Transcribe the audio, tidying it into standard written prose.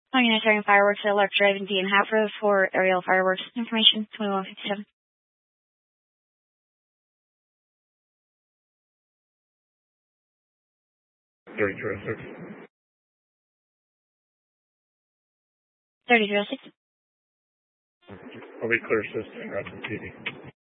On Unitarian Fireworks at Lark Drive in D and Half Road for aerial fireworks information, 2157. 3006. 3006. I'll be clear assistant, Rapid PD.